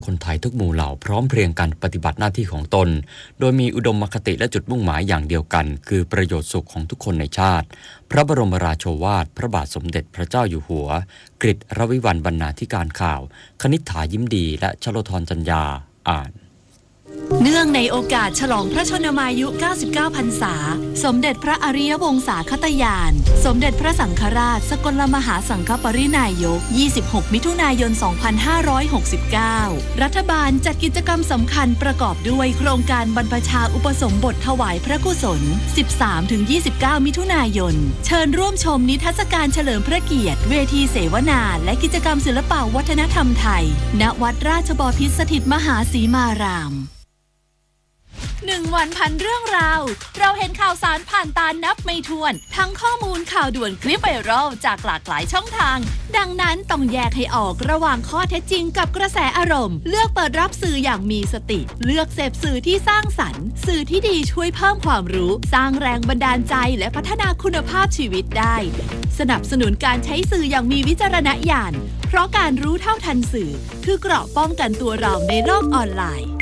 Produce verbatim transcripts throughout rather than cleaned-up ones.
คนไทยทุกหมู่เหล่าพร้อมเพรียงกันปฏิบัติหน้าที่ของตนโดยมีอุดมคติและจุดมุ่งหมายอย่างเดียวกันคือประโยชน์สุขของทุกคนในชาติพระบรมราโชวาทพระบาทสมเด็จพระเจ้าอยู่หัวกฤษรวิวัลย์บรรณาธิการข่าวคณิษฐายิ้มดีและชโลธรจัญญาอ่านเนื่องในโอกาสฉลองพระชนมายุเก้าสิบเก้าพรรษาสมเด็จพระอริยวงศาคตญาณสมเด็จพระสังฆราชสกลมหาสังฆปรินายกยี่สิบหกมิถุนายนสองพันห้าร้อยหกสิบเก้ารัฐบาลจัดกิจกรรมสำคัญประกอบด้วยโครงการบรรพชาอุปสมบทถวายพระกุศล สิบสามถึงยี่สิบเก้า มิถุนายนเชิญร่วมชมนิทรรศการเฉลิมพระเกียรติเวทีเสวนาและกิจกรรมศิลปวัฒนธรรมไทยณวัดราชบพิตรสถิตมหาสีมารามหนึ่งวันพันเรื่องราวเราเห็นข่าวสารผ่านตานับไม่ถ้วนทั้งข้อมูลข่าวด่วนคลิปไวรัลจากหลากหลายช่องทางดังนั้นต้องแยกให้ออกระหว่างข้อเท็จจริงกับกระแสอารมณ์เลือกเปิดรับสื่ออย่างมีสติเลือกเสพสื่อที่สร้างสรรค์สื่อที่ดีช่วยเพิ่มความรู้สร้างแรงบันดาลใจและพัฒนาคุณภาพชีวิตได้สนับสนุนการใช้สื่ออย่างมีวิจารณญาณเพราะการรู้เท่าทันสื่อคือเกราะป้องกันตัวเราในโลกออนไลน์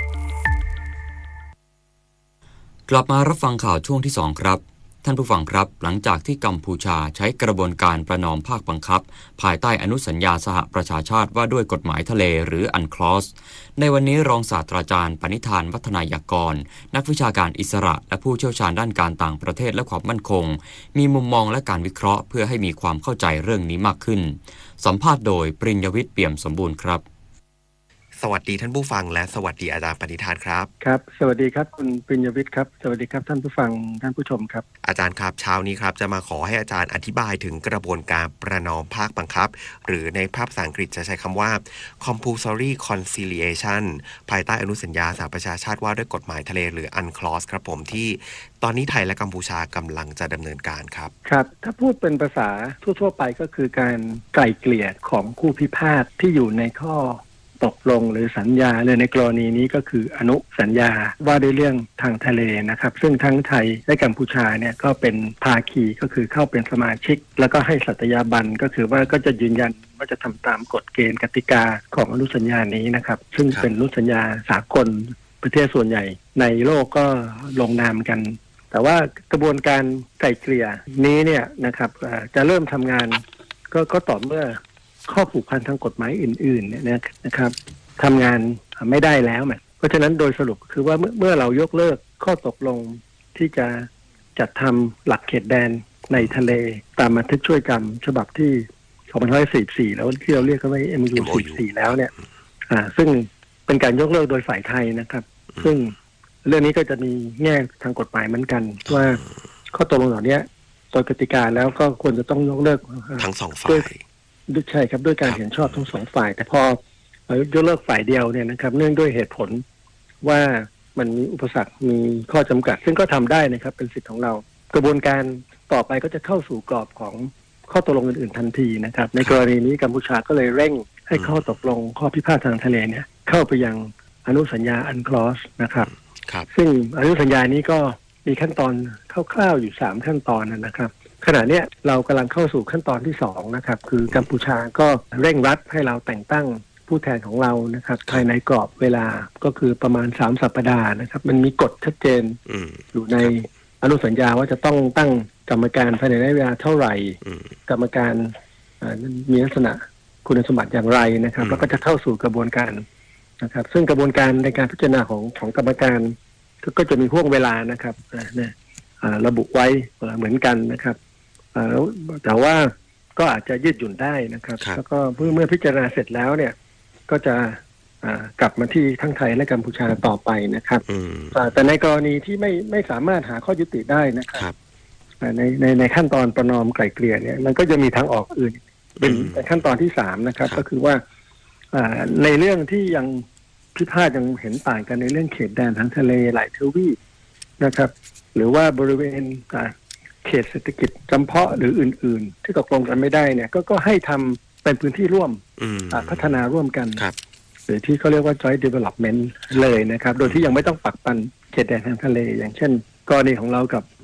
กลับมารับฟังข่าวช่วงที่สองครับท่านผู้ฟังครับหลังจากที่กัมพูชาใช้กระบวนการประนอมภาคบังคับภายใต้อนุสัญญาสหประชาชาติว่าด้วยกฎหมายทะเลหรืออันคลอสในวันนี้รองศาสตราจารย์ปณิธานวัฒนายากรนักวิชาการอิสระและผู้เชี่ยวชาญด้านการต่างประเทศและความมั่นคงมีมุมมองและการวิเคราะห์เพื่อให้มีความเข้าใจเรื่องนี้มากขึ้นสัมภาษณ์โดยปริญญวิทย์เปี่ยมสมบูรณ์ครับสวัสดีท่านผู้ฟังและสวัสดีอาจารย์ปณิธานครับครับสวัสดีครับคุณปริญญวิทย์ครับสวัสดีครับท่านผู้ฟังท่านผู้ชมครับอาจารย์ครับเช้านี้ครับจะมาขอให้อาจารย์อธิบายถึงกระบวนการประนอมภาคบังคับหรือในภาษาอังกฤษจะใช้คำว่า compulsory conciliation ภายใต้อนุสัญญาสหประชาชาติว่าด้วยกฎหมายทะเลหรือ อันคลอส ครับผมที่ตอนนี้ไทยและกัมพูชากำลังจะดำเนินการครับครับถ้าพูดเป็นภาษาทั่วๆไปก็คือการไกล่เกลี่ยของคู่พิพาทที่อยู่ในข้อตกลงหรือสัญญาเลยในกรณีนี้ก็คืออนุสัญญาว่าด้วยเรื่องทางทะเลนะครับซึ่งทั้งไทยและกัมพูชาเนี่ยก็เป็นภาคีก็คือเข้าเป็นสมาชิกแล้วก็ให้สัตยาบันก็คือว่าก็จะยืนยันว่าจะทำตามกฎเกณฑ์กติกาของอนุสัญญานี้นะครับซึ่งเป็นอนุสัญญาสากลประเทศส่วนใหญ่ในโลกก็ลงนามกันแต่ว่ากระบวนการไกล่เกลี่ยนี้เนี่ยนะครับจะเริ่มทำงานก็ก็ต่อเมื่อข้อผูกพันทางกฎหมายอื่นๆเนี่ยนะครับทำงานไม่ได้แล้วแหมเพราะฉะนั้นโดยสรุปคือว่าเมื่อเรายกเลิกข้อตกลงที่จะจัดทำหลักเขตแดนในทะเลตามบันทึกช่วยกันฉบับที่สองพันห้าร้อยสี่สิบสี่แล้วที่เราเรียกกันว่า เอ็ม โอ ยู สี่สิบสี่แล้วเนี่ยอ่าซึ่งเป็นการยกเลิกโดยฝ่ายไทยนะครับซึ่งเรื่องนี้ก็จะมีแง่ทางกฎหมายเหมือนกันว่าข้อตกลงเหล่านี้โดยกติกาแล้วก็ควรจะต้องยกเลิกทั้งสองฝ่ายด้วยใช่ครับด้วยการเห็นชอบทั้งสองฝ่ายแต่พอยกเลิกฝ่ายเดียวเนี่ยนะครับเนื่องด้วยเหตุผลว่ามันมีอุปสรรคมีข้อจำกัดซึ่งก็ทำได้นะครับเป็นสิทธิ์ของเรากระบวนการต่อไปก็จะเข้าสู่กรอบของข้อตกลงอื่นๆทันทีนะครับในกรณีนี้กัมพูชาก็เลยเร่งให้ข้อตกลงข้อพิพาททางทะเลเนี่ยเข้าไปยังอนุสัญญาอันคลอสนะครับซึ่งอนุสัญญานี้ก็มีขั้นตอนคร่าวๆอยู่สามขั้นตอนนะครับขณะนี้เรากำลังเข้าสู่ขั้นตอนที่สองนะครับคือกัมพูชาก็เร่งรัดให้เราแต่งตั้งผู้แทนของเรานะครับภายในกรอบเวลาก็คือประมาณสามสัปดาห์นะครับมันมีกฎชัดเจนอยู่ในอนุสัญญาว่าจะต้องตั้งกรรมการภายในระยะเวลาเท่าไหร่กรรมการมีลักษณะคุณสมบัติอย่างไรนะครับแล้วก็จะเข้าสู่กระบวนการนะครับซึ่งกระบวนการในการพิจารณาของของกรรมการก็จะมีห่วงเวลานะครับเนี่ยระบุไว้เหมือนกันนะครับแล้วแต่ว่าก็อาจจะยืดหยุ่นได้นะครับแล้วก็เมื่อเมื่อพิจารณาเสร็จแล้วเนี่ยก็จะกลับมาที่ทั้งไทยและกัมพูชาต่อไปนะครับแต่ในกรณีที่ไม่ไม่สามารถหาข้อยุติได้นะครับในในในขั้นตอนประนอมไกล่เกลี่ยเนี่ยมันก็จะมีทางออกอื่นเป็นขั้นตอนที่สามนะครับก็คือว่าในเรื่องที่ยังพิพาทยังเห็นต่างกันในเรื่องเขตแดนทางทะเลหลายทวีปนะครับหรือว่าบริเวณเขตเศรษฐกิจจำเพาะหรืออื่นๆที่ตกลงกันไม่ได้เนี่ยก็ก็ให้ทำเป็นพื้นที่ร่วมพัฒนาร่วมกันหรือที่เขาเรียกว่า joint development เลยนะครับโดยที่ยังไม่ต้องปักปันเขตแดนทางทะเลอย่างเช่นกรณีของเรากับ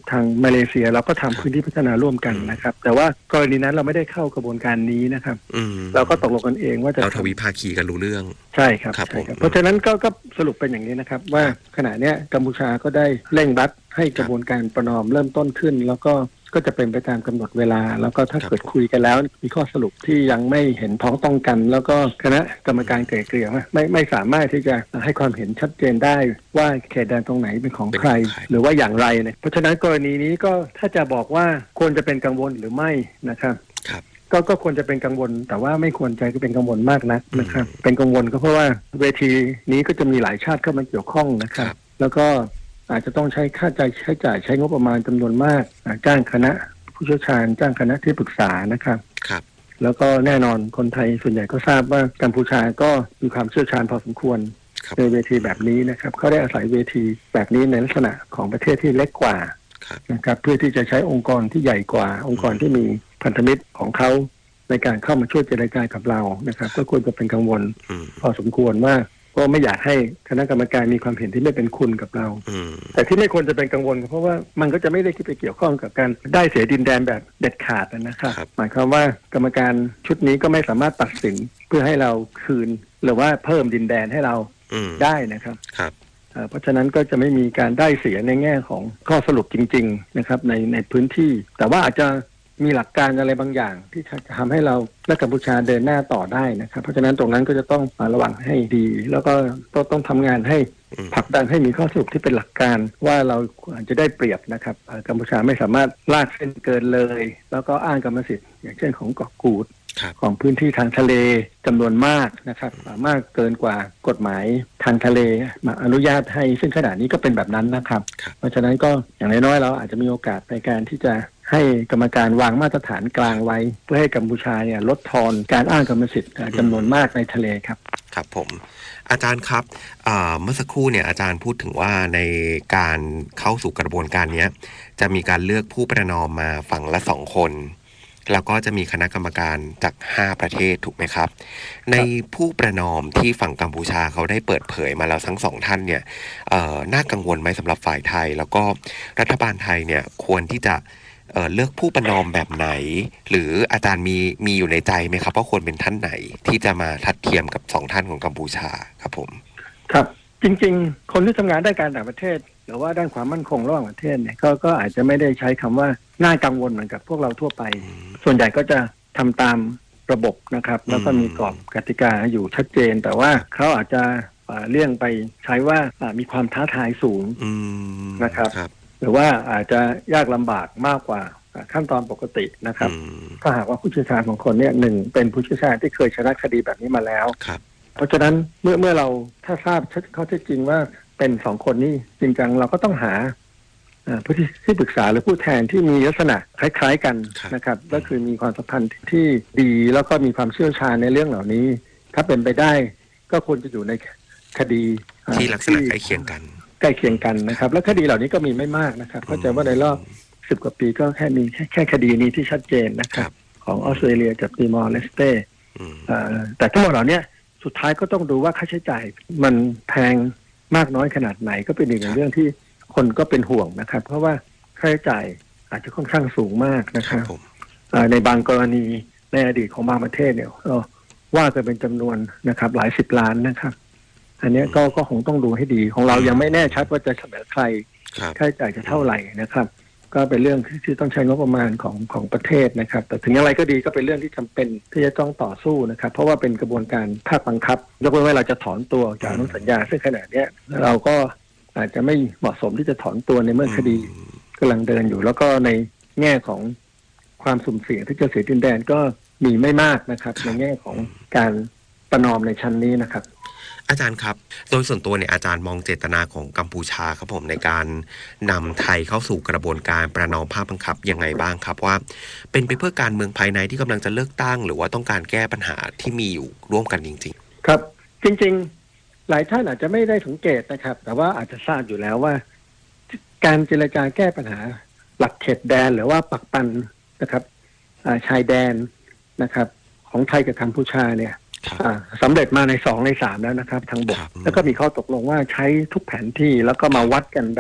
ทางมาเลเซียเราก็ทำพื้นที่พัฒนาร่วมกันนะครับแต่ว่ากรณีนั้นเราไม่ได้เข้ากระบวนการนี้นะครับเราก็ตกลงกันเองว่าจะเราทวิภาคีกันรู้เรื่องใช่ครับใช่ครับเพราะฉะนั้นก็ก็สรุปเป็นอย่างนี้นะครับว่าขณะนี้กัมพูชาก็ได้เร่งรัดให้กระบวนการประนอมเริ่มต้นขึ้นแล้วก็ก็จะเป็นไปตามกำหนดเวลาแล้วก็ถ้าเกิดคุยกันแล้วมีข้อสรุปที่ยังไม่เห็นพ้องต้องกันแล้วก็คณะกรรมการไกล่เกลี่ยไม่ไม่สามารถที่จะให้ความเห็นชัดเจนได้ว่าเขตแดนตรงไหนเป็นของใครหรือว่าอย่างไรเนี่ยเพราะฉะนั้นกรณีนี้ก็ถ้าจะบอกว่าควรจะเป็นกังวลหรือไม่นะครับก็ก็ควรจะเป็นกังวลแต่ว่าไม่ควรใจก็เป็นกังวลมากนักนะครับเป็นกังวลก็เพราะว่าเวทีนี้ก็จะมีหลายชาติเข้ามาเกี่ยวข้องนะครับแล้วก็อาจจะต้องใช้ค่าใช้ใช้จ่ายใช้งบประมาณจำนวนมากจ้างคณะผู้เชี่ยวชาญจ้างคณะที่ปรึกษานะครับครับแล้วก็แน่นอนคนไทยส่วนใหญ่ก็ทราบว่ากัมพูชาก็มีความเชี่ยวชาญพอสมควรในเวทีแบบนี้นะครับเขาได้อาศัยเวทีแบบนี้ในลักษณะของประเทศที่เล็กกว่านะครับเพื่อที่จะใช้องค์กรที่ใหญ่กว่าองค์กรที่มีพันธมิตรของเขาในการเข้ามาช่วยเจรจากับเรานะครับก็ควรจะเป็นกังวลพอสมควรว่าก็ไม่อยากให้คณะกรรมการมีความเห็นที่ไม่เป็นคุณกับเราแต่ที่ไม่ควรจะเป็นกังวลเพราะว่ามันก็จะไม่ได้คิดไปเกี่ยวข้องกับการได้เสียดินแดนแบบเด็ดขาดนะครับหมายความว่ากรรมการชุดนี้ก็ไม่สามารถตัดสินเพื่อให้เราคืนหรือว่าเพิ่มดินแดนให้เราได้นะครับเพราะฉะนั้นก็จะไม่มีการได้เสียในแง่ของข้อสรุปจริงๆนะครับในในพื้นที่แต่ว่าอาจจะมีหลักการอะไรบางอย่างที่จะทำให้เราและกัมพูชาเดินหน้าต่อได้นะครับเพราะฉะนั้นตรงนั้นก็จะต้องระวังให้ดีแล้วก็ต้องต้องทำงานให้ผลักดันให้มีข้อสรุปที่เป็นหลักการว่าเราอาจจะได้เปรียบนะครับกัมพูชาไม่สามารถลากเส้นเกินเลยแล้วก็อ้างกรรมสิทธิ์อย่างเช่นของเกาะกูดของพื้นที่ทางทะเลจำนวนมากนะครับมากเกินกว่ากฎหมายทางทะเลมาอนุญาตให้ซึ่งขณะนี้ก็เป็นแบบนั้นนะครับเพราะฉะนั้นก็อย่างน้อยๆเราอาจจะมีโอกาสในการที่จะให้กรรมการวางมาตรฐานกลางไว้เพื่อให้กัมพูชาเนี่ยลดทอนการอ้างกรรมสิทธิ์จำนวนมากในทะเลครับครับผมอาจารย์ครับเมื่อสักครู่เนี่ยอาจารย์พูดถึงว่าในการเข้าสู่กระบวนการนี้จะมีการเลือกผู้ประนอมมาฝั่งละสองคนแล้วก็จะมีคณะกรรมการจากห้าประเทศถูกไหมครับในผู้ประนอมที่ฝั่งกัมพูชาเขาได้เปิดเผยมาแล้วทั้งสองท่านเนี่ยน่ากังวลไหมสำหรับฝ่ายไทยแล้วก็รัฐบาลไทยเนี่ยควรที่จะเอ่อเลือกผู้ประนอมแบบไหนหรืออาจารย์มีมีอยู่ในใจไหมครับว่าควรเป็นท่านไหนที่จะมาทัดเทียมกับสองท่านของกัมพูชาครับผมครับจริงๆคนที่ทำงานด้านการต่างประเทศหรือว่าด้านความมั่นคงระหว่างประเทศเนี่ยก็ก็อาจจะไม่ได้ใช้คำว่าน่ากังวลเหมือนกับพวกเราทั่วไปส่วนใหญ่ก็จะทำตามระบบนะครับแล้วก็มีกรอบกติกาอยู่ชัดเจนแต่ว่าเขาอาจจะเลี่ยงไปใช้ว่ามีความท้าทายสูงนะครับหรือว่าอาจจะยากลำบากมากกว่าขั้นตอนปกตินะครับถ้าหากว่าผู้เชี่ยวชาญของคนเนี่ยหนึ่งเป็นผู้เชี่ยวชาญที่เคยชนะคดีแบบนี้มาแล้วเพราะฉะนั้นเมื่อเมื่อเราถ้าทราบข้อเท็จจริงว่าเป็นสองคนนี้จริงจังเราก็ต้องหาผู้ที่ปรึกษาหรือผู้แทนที่มีลักษณะคล้ายๆกันนะครับก็คือมีความสัมพันธ์ที่ดีแล้วก็มีความเชี่ยวชาญในเรื่องเหล่านี้ถ้าเป็นไปได้ก็ควรจะอยู่ในคดีที่ลักษณะใกล้เคียงกันใกล้เคียงกันนะครับและคดีเหล่านี้ก็มีไม่มากนะครับเข้าใจว่าในรอบสิบกว่าปีก็แค่มีแค่แค่คดีนี้ที่ชัดเจนนะครับของออสเตรเลียกับติมอร์เลสเต้แต่ทั้งหมดเหล่านี้สุดท้ายก็ต้องดูว่าค่าใช้จ่ายมันแพงมากน้อยขนาดไหนก็เป็นอีกหนึ่งเรื่องที่คนก็เป็นห่วงนะครับเพราะว่าค่าใช้จ่ายอาจจะค่อนข้างสูงมากนะครับในบางกรณีในอดีตของบางประเทศเนี่ยว่าจะเป็นจำนวนนะครับหลายสิบล้านนะครับอันนี้ก็ก็คงต้องดูให้ดีของเรายังไม่แน่ชัดว่าจะเสนอใครค่าใช้จ่ายจะเท่าไหร่นะครับก็เป็นเรื่องที่ต้องใช้งบประมาณของของประเทศนะครับแต่ถึงอย่างไรก็ดีก็เป็นเรื่องที่จำเป็นที่จะต้องต่อสู้นะครับเพราะว่าเป็นกระบวนการภาคบังคับยกเว้นว่าเราจะถอนตัวจากอนุสัญญาซึ่งขณะนี้เราก็อาจจะไม่เหมาะสมที่จะถอนตัวในเมื่อคดีกำลังเดินอยู่แล้วก็ในแง่ของความสุ่มเสี่ยงที่จะเสียดินแดนก็มีไม่มากนะครับในแง่ของการประนอมในชั้นนี้นะครับอาจารย์ครับโดยส่วนตัวเนี่ยอาจารย์มองเจตนาของกัมพูชาครับผมในการนำไทยเข้าสู่กระบวนการประนอมภาคบังคับยังไงบ้างครับว่าเป็นไปเพื่อการเมืองภายในที่กำลังจะเลือกตั้งหรือว่าต้องการแก้ปัญหาที่มีอยู่ร่วมกันจริงๆครับจริงๆหลายท่านอาจจะไม่ได้สังเกตนะครับแต่ว่าอาจจะทราบอยู่แล้วว่าการเจรจาแก้ปัญหาหลักเขตแดนหรือว่าปักปันนะครับชายแดนนะครับของไทยกับกัมพูชาเนี่ยสำเร็จมาในสองในสามแล้วนะครับทางบกแล้วก็มีข้อตกลงว่าใช้ทุกแผนที่แล้วก็มาวัดกันแบบ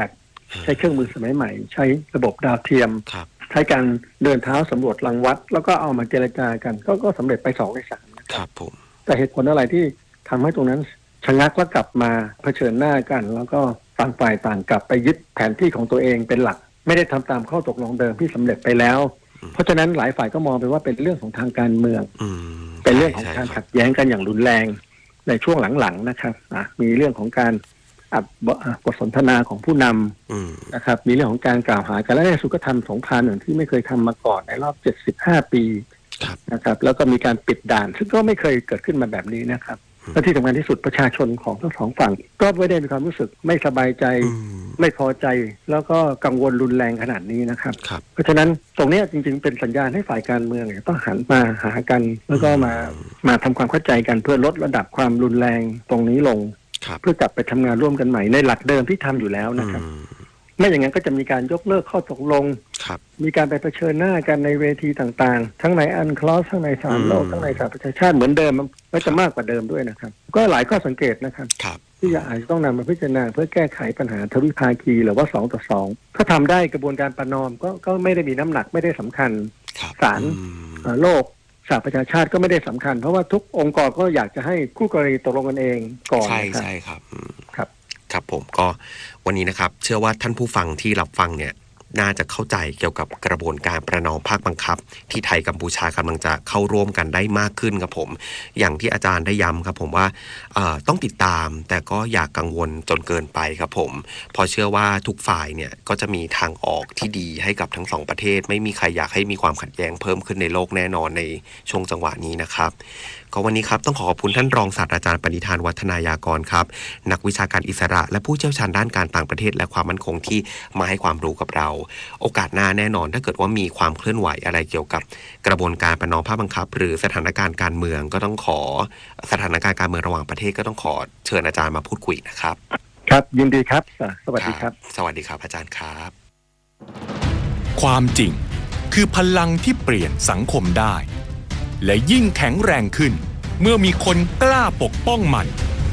ใช้เครื่องมือสมัยใหม่ใช้ระบบดาวเทียมใช้การเดินเท้าสำรวจรังวัดแล้วก็เอามาเจรจากันก็ก็สำเร็จไปสองในสามนะครับผมแต่เหตุผลอะไรที่ทำให้ตรงนั้นชะงักแล้วกลับมาเผชิญหน้ากันแล้วก็ต่างฝ่ายต่างกลับไปยึดแผนที่ของตัวเองเป็นหลักไม่ได้ทำตามข้อตกลงเดิมที่สำเร็จไปแล้วเพราะฉะนั้นหลายฝ่ายก็มองไปว่าเป็นเรื่องของทางการเมืองเป็นเรื่องของการขัดแย้งกันอย่างรุนแรงในช่วงหลังๆนะครับมีเรื่องของการอัดบทสนทนาของผู้นำนะครับมีเรื่องของการกล่าวหากันและในสุดก็ทำสงครามอย่างที่ไม่เคยทำมาก่อนในรอบเจ็ดสิบห้าปีนะครับแล้วก็มีการปิดด่านซึ่งก็ไม่เคยเกิดขึ้นมาแบบนี้นะครับและที่สำคัญที่สุดประชาชนของทั้งสองฝั่งก็ไม่ได้มีความรู้สึกไม่สบายใจไม่พอใจแล้วก็กังวลรุนแรงขนาดนี้นะครับเพราะฉะนั้นตรงนี้จริงๆเป็นสัญญาณให้ฝ่ายการเมืองต้องหันมาหากันแล้วก็มามาทำความเข้าใจกันเพื่อลดระดับความรุนแรงตรงนี้ลงเพื่อกลับไปทำงานร่วมกันใหม่ในหลักเดิมที่ทำอยู่แล้วนะครับไม่อย่างนั้นก็จะมีการยกเลิกข้อตกลงมีการไปเผชิญหน้ากันในเวทีต่างๆทั้งในอันคลอสทั้งในสามโลกทั้งในสหประชาชาติเหมือนเดิมมันจะมากกว่าเดิมด้วยนะครับก็หลายข้อสังเกตนะครับที่อาจจะต้องนำมาพิจารณาเพื่อแก้ไขปัญหาทวิภาคีหรือว่าสองต่อสองถ้าทำได้กระบวนการประนอมก็ก็ไม่ได้มีน้ำหนักไม่ได้สำคัญศาลโลกสหประชาชาติก็ไม่ได้สำคัญเพราะว่าทุกองค์กรก็อยากจะให้คู่กรณีตกลงกันเองก่อนใช่ใช่ครับครับครับผมก็วันนี้นะครับเชื่อว่าท่านผู้ฟังที่รับฟังเนี่ยน่าจะเข้าใจเกี่ยวกับกระบวนการประนอมภาคบังคับที่ไทยกัมพูชากำลังจะเข้าร่วมกันได้มากขึ้นครับผมอย่างที่อาจารย์ได้ย้ำครับผมว่าต้องติดตามแต่ก็อย่ากังวลจนเกินไปครับผมเพราะเชื่อว่าทุกฝ่ายเนี่ยก็จะมีทางออกที่ดีให้กับทั้งสองประเทศไม่มีใครอยากให้มีความขัดแย้งเพิ่มขึ้นในโลกแน่นอนในช่วงจังหวะนี้นะครับก็วันนี้ครับต้องขอขอบคุณท่านรองศาสตราจารย์ปณิธานวัฒนายากรครับนักวิชาการอิสระและผู้เชี่ยวชาญด้านการต่างประเทศและความมั่นคงที่มาให้ความรู้กับเราโอกาสหน้าแน่นอนถ้าเกิดว่ามีความเคลื่อนไหวอะไรเกี่ยวกับกระบวนการประนอมภาคบังคับหรือสถานการณ์การเมืองก็ต้องขอสถานการณ์การเมืองระหว่างประเทศก็ต้องขอเชิญอาจารย์มาพูดคุยนะครับครับยินดีครับสวัสดีครับสวัสดีครับอาจารย์ครับความจริงคือพลังที่เปลี่ยนสังคมได้และยิ่งแข็งแรงขึ้นเมื่อมีคนกล้าปกป้องมัน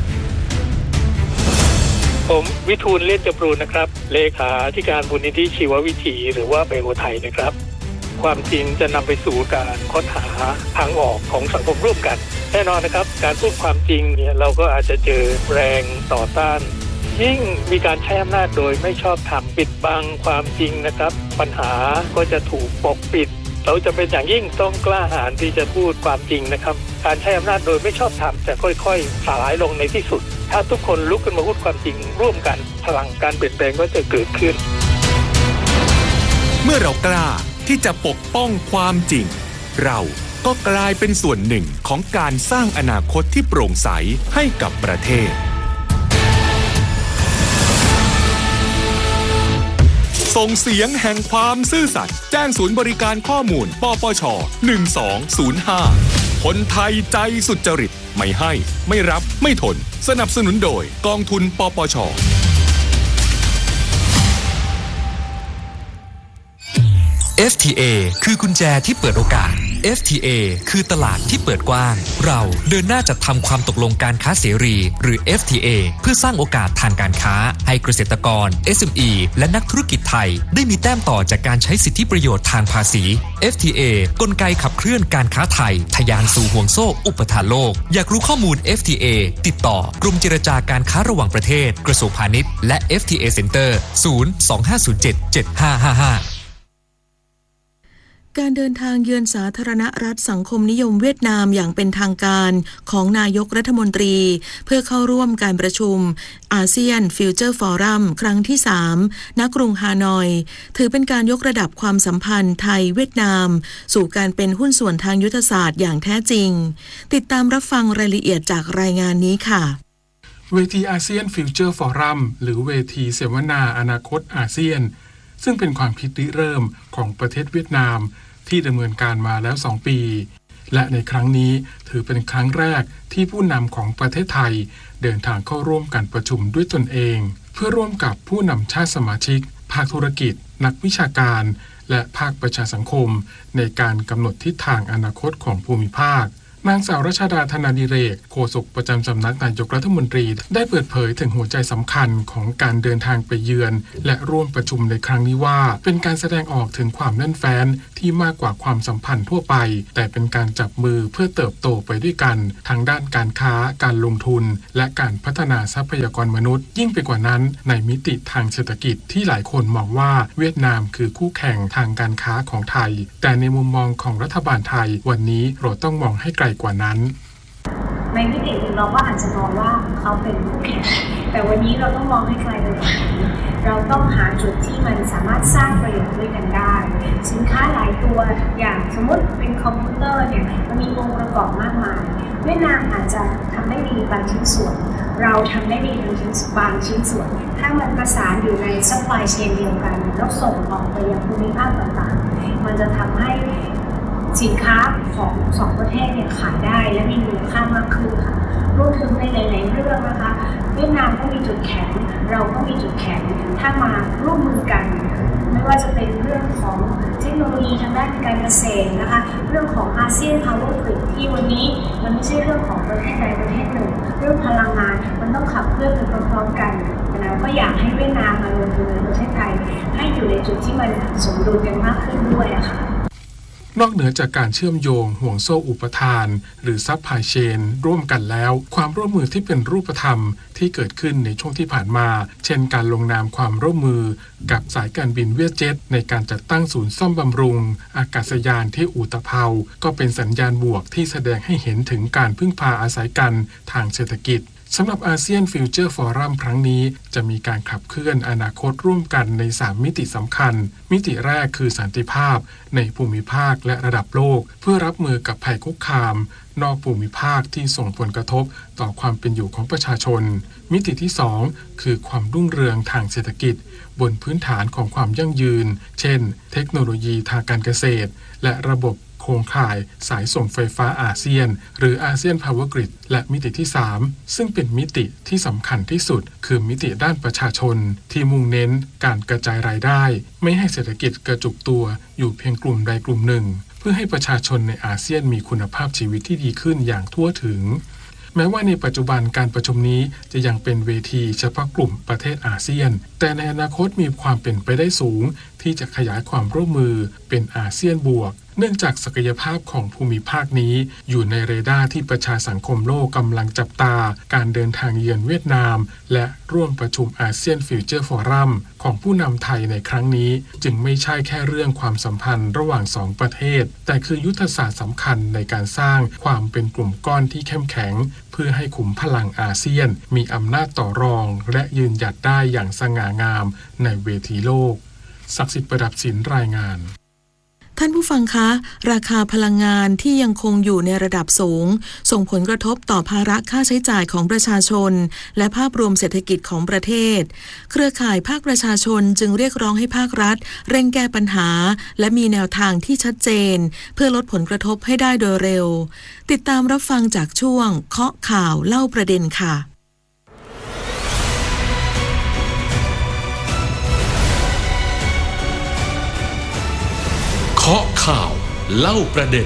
ผมวิทูลเลียนจำรูนนะครับเลขาธิการมูลนิธิชีววิถีหรือว่าไบโอไทยนะครับความจริงจะนำไปสู่การค้นหาทางออกของสังคมร่วมกันแน่นอนนะครับการพูดความจริงเนี่ยเราก็อาจจะเจอแรงต่อต้านยิ่งมีการใช้อำนาจโดยไม่ชอบธรรมปิดบังความจริงนะครับปัญหาก็จะถูกปกปิดเราจะเป็นอย่างยิ่งต้องกล้าหาญที่จะพูดความจริงนะครับการใช้อำนาจโดยไม่ชอบธรรมจะค่อยๆสลายลงในที่สุดถ้าทุกคนลุกขึ้นมาพูดความจริงร่วมกันพลังการเปลี่ยนแปลงก็จะเกิดขึ้นเมื่อเรากล้าที่จะปกป้องความจริงเราก็กลายเป็นส่วนหนึ่งของการสร้างอนาคตที่โปร่งใสให้กับประเทศส่งเสียงแห่งความซื่อสัตย์แจ้งศูนย์บริการข้อมูลปปชหนึ่งสองศูนย์ห้าคนไทยใจสุจริตไม่ให้ไม่รับไม่ทนสนับสนุนโดยกองทุนปปชเอฟ ที เอ คือกุญแจที่เปิดโอกาส เอฟ ที เอ คือตลาดที่เปิดกว้างเราเดินหน้าจัดทำความตกลงการค้าเสรีหรือ เอฟ ที เอ เพื่อสร้างโอกาสทางการค้าให้เกษตรกร เอส เอ็ม อี และนักธุรกิจไทยได้มีแต้มต่อจากการใช้สิทธิประโยชน์ทางภาษี เอฟ ที เอ กลไกขับเคลื่อนการค้าไทยทะยานสู่ห่วงโซ่อุปทานโลกอยากรู้ข้อมูล เอฟ ที เอ ติดต่อกรมเจรจาการค้าระหว่างประเทศกระทรวงพาณิชย์และ เอฟ ที เอ Center ศูนย์ สอง ห้า ศูนย์ เจ็ด เจ็ด ห้า ห้า ห้าการเดินทางเยือนสาธารณรัฐสังคมนิยมเวียดนามอย่างเป็นทางการของนายกรัฐมนตรีเพื่อเข้าร่วมการประชุมอาเซียนฟิวเจอร์ฟอรัมครั้งที่สามณกรุงฮานอยถือเป็นการยกระดับความสัมพันธ์ไทยเวียดนามสู่การเป็นหุ้นส่วนทางยุทธศาสตร์อย่างแท้จริงติดตามรับฟังรายละเอียดจากรายงานนี้ค่ะเวทีอาเซียนฟิวเจอร์ฟอรัมหรือเวทีเสวนาอนาคตอาเซียนซึ่งเป็นความคิดริเริ่มของประเทศเวียดนามที่ดำเนินการมาแล้วสองปีและในครั้งนี้ถือเป็นครั้งแรกที่ผู้นำของประเทศไทยเดินทางเข้าร่วมการประชุมด้วยตนเองเพื่อร่วมกับผู้นำชาติสมาชิกภาคธุรกิจนักวิชาการ และภาคประชาสังคมในการกำหนดทิศทางอนาคตของภูมิภาคนางสาวรัชดาธนาดิเรกโฆษกประจำสำนักนายกรัฐมนตรีได้เปิดเผยถึงหัวใจสำคัญของการเดินทางไปเยือนและร่วมประชุมในครั้งนี้ว่าเป็นการแสดงออกถึงความแน่นแฟ้นที่มากกว่าความสัมพันธ์ทั่วไปแต่เป็นการจับมือเพื่อเติบโตไปด้วยกันทั้งด้านการค้าการลงทุนและการพัฒนาทรัพยากรมนุษย์ยิ่งไปกว่านั้นในมิติทางเศรษฐกิจที่หลายคนมองว่าเวียดนามคือคู่แข่งทางการค้าของไทยแต่ในมุมมองของรัฐบาลไทยวันนี้เราต้องมองให้ไกลกว่านั้นในมิติหนึ่งเราก็อาจจะมองว่าเขาเป็นคู่แข่งแต่วันนี้เราต้องมองให้ไกลไปกว่านั้นเราต้องหาจุดที่มันสามารถสร้างประโยชน์ด้วยกันได้สินค้าหลายตัวอย่างสมมติเป็นคอมพิวเตอร์เนี่ยมันมีองค์ประกอบมากมายเวียดนามอาจจะทำได้ดีบางชิ้นส่วนเราทำได้ดีบางชิ้นบางชิ้นส่วนถ้ามันประสานอยู่ในซัพพลายเชนเดียวกันแล้วส่งออกไปยังภูมิภาคต่างๆมันจะทำให้สินค้าของสองประเทศเนี่ยขายได้และมีมูลค่ามากขึ้นค่ะรวมถึงในหลายๆเรื่องนะคะเวียดนามก็มีจุดแข็งเราก็มีจุดแข็งถ้ามาร่วมมือกันไม่ว่าจะเป็นเรื่องของเทคโนโลยีทางด้านการเกษตรนะคะเรื่องของอาเซียนพาวเวอร์กริดที่วันนี้มันไม่ใช่เรื่องของประเทศใดประเทศหนึ่งเรื่องพลังงานมันต้องขับเคลื่อนไปพร้อมๆกันนะก็อยากให้เวียดนามมาลงทุนในประเทศไทยให้อยู่ในจุดที่มันสมดุลกันมากขึ้นด้วยอะค่ะนอกเหนือจากการเชื่อมโยงห่วงโซ่อุปทานหรือซัพพลายเชนร่วมกันแล้วความร่วมมือที่เป็นรูปธรรมที่เกิดขึ้นในช่วงที่ผ่านมาเช่นการลงนามความร่วมมือกับสายการบินเวียดเจ็ตในการจัดตั้งศูนย์ซ่อมบำรุงอากาศยานที่อู่ตะเภาก็เป็นสัญญาณบวกที่แสดงให้เห็นถึงการพึ่งพาอาศัยกันทางเศรษฐกิจสำหรับอาเซียนฟิวเจอร์ฟอรัมครั้งนี้จะมีการขับเคลื่อนอนาคตร่วมกันในสามมิติสำคัญมิติแรกคือสันติภาพในภูมิภาคและระดับโลกเพื่อรับมือกับภัยคุกคามนอกภูมิภาคที่ส่งผลกระทบต่อความเป็นอยู่ของประชาชนมิติที่สองคือความรุ่งเรืองทางเศรษฐกิจบนพื้นฐานของความยั่งยืนเช่นเทคโนโลยีทางการเกษตรและระบบโครงข่ายสายส่งไฟฟ้าอาเซียนหรืออาเซียนพาวเวอร์กริดและมิติที่สามซึ่งเป็นมิติที่สำคัญที่สุดคือมิติด้านประชาชนที่มุ่งเน้นการกระจายรายได้ไม่ให้เศรษฐกิจกระจุกตัวอยู่เพียงกลุ่มใดกลุ่มหนึ่งเพื่อให้ประชาชนในอาเซียนมีคุณภาพชีวิตที่ดีขึ้นอย่างทั่วถึงแม้ว่าในปัจจุบันการประชุมนี้จะยังเป็นเวทีเฉพาะกลุ่มประเทศอาเซียนแต่ในอนาคตมีความเป็นไปได้สูงที่จะขยายความร่วมมือเป็นอาเซียนบวกเนื่องจากศักยภาพของภูมิภาคนี้อยู่ในเรดาร์ที่ประชาสังคมโลกกำลังจับตาการเดินทางเยือนเวียดนามและร่วมประชุมอาเซียนฟิวเจอร์ฟอรัมของผู้นำไทยในครั้งนี้จึงไม่ใช่แค่เรื่องความสัมพันธ์ระหว่างสองประเทศแต่คือยุทธศาสตร์สำคัญในการสร้างความเป็นกลุ่มก้อนที่เข้มแข็งเพื่อให้ขุมพลังอาเซียนมีอำนาจต่อรองและยืนหยัดได้อย่างสง่างามในเวทีโลกศักดิ์สิทธิ์ประดับศิลป์รายงานท่านผู้ฟังคะราคาพลังงานที่ยังคงอยู่ในระดับสูงส่งผลกระทบต่อภาระค่าใช้จ่ายของประชาชนและภาพรวมเศรษฐกิจของประเทศเครือข่ายภาคประชาชนจึงเรียกร้องให้ภาครัฐเร่งแก้ปัญหาและมีแนวทางที่ชัดเจนเพื่อลดผลกระทบให้ได้โดยเร็วติดตามรับฟังจากช่วงเคาะข่าวเล่าประเด็นค่ะเคาะข่าวเล่าประเด็น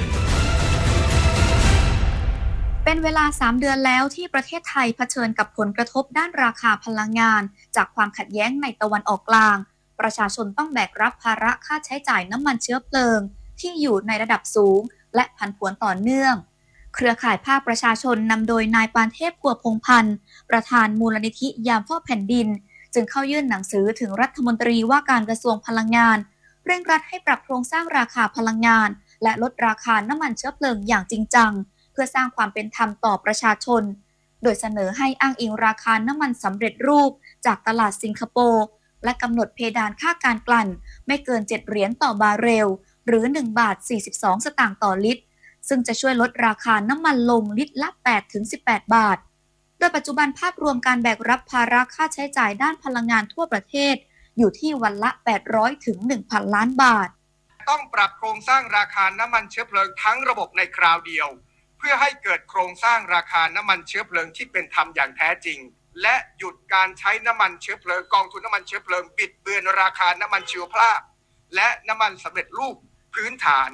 เป็นเวลาสามเดือนแล้วที่ประเทศไทยเผชิญกับผลกระทบด้านราคาพลังงานจากความขัดแย้งในตะวันออกกลางประชาชนต้องแบกรับภาระค่าใช้จ่ายน้ำมันเชื้อเพลิงที่อยู่ในระดับสูงและผันผวนต่อเนื่องเครือข่ายภาคประชาชนนำโดยนายปานเทพพัวพงษ์พันธ์ประธานมูลนิธิยามเฝ้าแผ่นดินจึงเข้ายื่นหนังสือถึงรัฐมนตรีว่าการกระทรวงพลังงานเร่งรัดให้ปรับโครงสร้างราคาพลังงานและลดราคาน้ำมันเชื้อเพลิงอย่างจริงจังเพื่อสร้างความเป็นธรรมต่อประชาชนโดยเสนอให้อ้างอิงราคาน้ำมันสำเร็จรูปจากตลาดสิงคโปร์และกำหนดเพดานค่าการกลั่นไม่เกินเจ็ดเหรียญต่อบาร์เรลหรือหนึ่งบาทสี่สิบสองสตางค์ต่อลิตรซึ่งจะช่วยลดราคาน้ำมันลงลิตรละแปดถึงสิบแปดบาทโดยปัจจุบันภาพรวมการแบกรับภาระค่าใช้จ่ายด้านพลังงานทั่วประเทศอยู่ที่วันละแปดร้อยถึง หนึ่งพัน ล้านบาทต้องปรับโครงสร้างราคาน้ำมันเชื้อเพลิงทั้งระบบในคราวเดียวเพื่อให้เกิดโครงสร้างราคาน้ำมันเชื้อเพลิงที่เป็นธรรมอย่างแท้จริงและหยุดการใช้น้ำมันเชื้อเพลิงกองทุนน้ำมันเชื้อเพลิงบิดเบือนราคาน้ำมันชีวภาพและน้ำมันสำเร็จรูปพื้นฐาน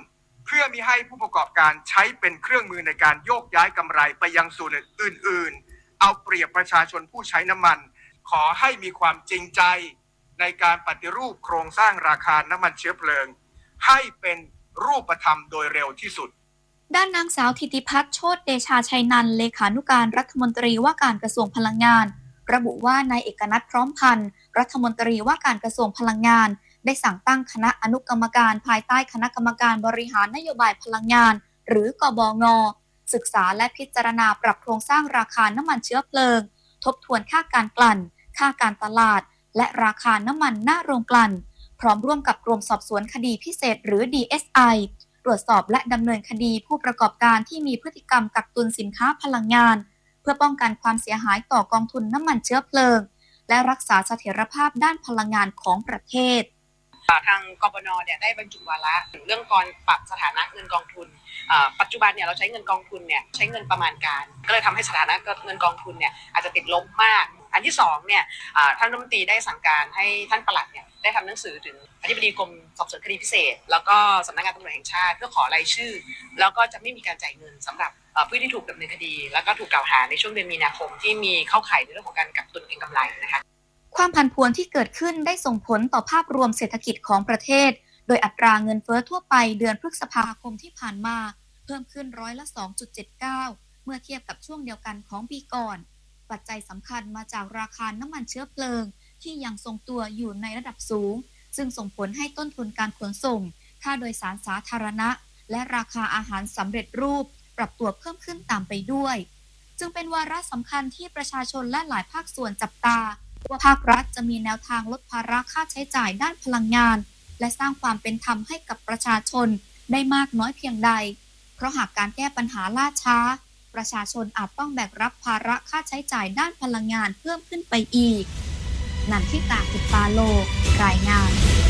เพื่อมิให้ผู้ประกอบการใช้เป็นเครื่องมือในการโยกย้ายกำไรไปยังส่วนอื่นๆเอาเปรียบประชาชนผู้ใช้น้ำมันขอให้มีความจริงใจในการปฏิรูปโครงสร้างราคาน้ำมันเชื้อเพลิงให้เป็นรูปธรรมโดยเร็วที่สุดด้านนางสาวธิติพัฒน์โชติเดชาชัยนันท์เลขานุการรัฐมนตรีว่าการกระทรวงพลังงานระบุว่านายเอกนัทพร้อมพันธ์รัฐมนตรีว่าการกระทรวงพลังงานได้สั่งตั้งคณะอนุกรรมการภายใต้คณะกรรมการบริหารนโยบายพลังงานหรือกบง.ศึกษาและพิจารณาปรับโครงสร้างราคาน้ำมันเชื้อเพลิงทบทวนค่าการกลั่นค่าการตลาดและราคาน้ำมันหน้าโรงกลั่นพร้อมร่วมกับกรมสอบสวนคดีพิเศษหรือ ดี เอส ไอ ตรวจสอบและดำเนินคดีผู้ประกอบการที่มีพฤติกรรมกักตุนสินค้าพลังงานเพื่อป้องกันความเสียหายต่อกองทุนน้ำมันเชื้อเพลิงและรักษาเสถียรภาพด้านพลังงานของประเทศทางกบน.เนี่ยได้บรรจุวาระเรื่องการปรับสถานะเงินกองทุนปัจจุบันเนี่ยเราใช้เงินกองทุนเนี่ยใช้เงินประมาณการก็เลยทำให้สถานะเงินกองทุนเนี่ยอาจจะติดลบมากอันที่สองเนี่ยท่านรัฐมนตรีได้สั่งการให้ท่านปลัดเนี่ยได้ทำหนังสือถึงอธิบดีกรมสอบสวนคดีพิเศษแล้วก็สำนักงานตำรวจแห่งชาติเพื่อขอรายชื่อแล้วก็จะไม่มีการจ่ายเงินสำหรับผู้ที่ถูกดำเนินคดีแล้วก็ถูกกล่าวหาในช่วงเดือนมีนาคมที่มีเข้าข่ายในเรื่องของการกักตุนเก็งกำไรนะคะความผันผวนที่เกิดขึ้นได้ส่งผลต่อภาพรวมเศรษฐกิจของประเทศโดยอัตราเงินเฟ้อทั่วไปเดือนพฤษภาคมที่ผ่านมาเพิ่มขึ้นร้อยละ สองจุดเจ็ดเก้า เมื่อเทียบกับช่วงเดียวกันของปีก่อนปัจจัยสำคัญมาจากราคาน้ำมันเชื้อเพลิงที่ยังทรงตัวอยู่ในระดับสูงซึ่งส่งผลให้ต้นทุนการขนส่งค่าโดยสารสาธารณะและราคาอาหารสำเร็จรูปปรับตัวเพิ่มขึ้นตามไปด้วยจึงเป็นวาระสำคัญที่ประชาชนและหลายภาคส่วนจับตาว่าภาครัฐจะมีแนวทางลดภาระค่าใช้จ่ายด้านพลังงานและสร้างความเป็นธรรมให้กับประชาชนได้มากน้อยเพียงใดเพราะหากการแก้ปัญหาล่าช้าประชาชนอาจต้องแบกรับภาระค่าใช้จ่ายด้านพลังงานเพิ่มขึ้นไปอีกนันทิตา อุปปาโลรายงาน